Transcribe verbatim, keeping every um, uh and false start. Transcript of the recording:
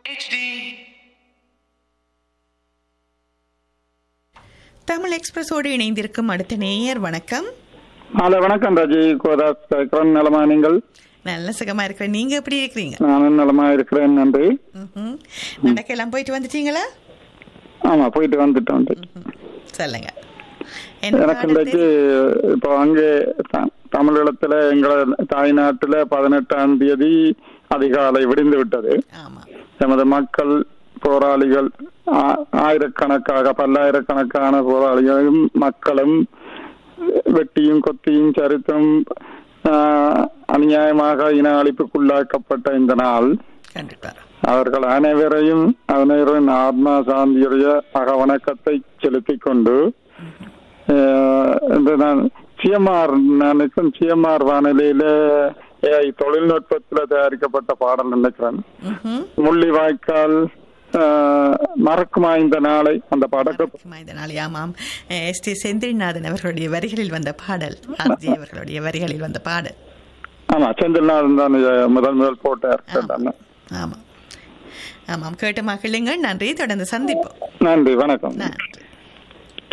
தமிழ் எக்ஸ்பிரஸோடு இணைந்திருக்கும் அடுத்த நேயர் வணக்கம். ஹலோ வணக்கம் ராஜி கோதாஸ் நலமா? நீங்கள்? நல்ல சுகமா இருக்கிறேன். நீங்க எப்படி இருக்கிறீங்க? நானும் நலமா இருக்கிறேன், நன்றி. நடக்கெல்லாம் போயிட்டு வந்துட்டீங்களா? ஆமா, போயிட்டு வந்துட்டோம். சொல்லுங்க. எனக்கு இன்றைக்கு இப்போ அங்கே தமிழகத்துல எங்களை தாய்நாட்டுல பதினெட்டாம் தேதி அதிகாலை விடிந்து விட்டது. எமது மக்கள் போராளிகள் ஆயிரக்கணக்காக பல்லாயிரக்கணக்கான போராளிகளும் மக்களும் வெட்டியும் கொத்தியும் சரித்தும் அநியாயமாக இன அழிப்புக்குள்ளாக்கப்பட்ட இந்த நாள் அவர்கள் அனைவரையும் அனைவரின் ஆத்மா சாந்தியுடைய அக வணக்கத்தை செலுத்திக் கொண்டு நான் சிஎம்ஆர் நினைக்கிறேன் சிஎம்ஆர் வானிலையில தொழில்நுட்பத்துல தயாரிக்கப்பட்ட பாடல் நினைக்கிறேன். முள்ளிவாய்க்கால் மறக்குமா இந்த நாளை, அந்த படக்கு இந்த நாளை. ஆமாம், எஸ் டி செந்தில்நாதன் அவர்களுடைய வரிகளில் வந்த பாடல், ஆர்ஜி அவர்களுடைய வரிகளில் வந்த பாடல். ஆமா, செந்தில்நாதன் தான் முதல் முதல் போட்டார். ஆமாம் ஆமாம், கேட்டு மகிழுங்கள். நன்றி, தொடர்ந்து சந்திப்போம். நன்றி, வணக்கம். நன்றி.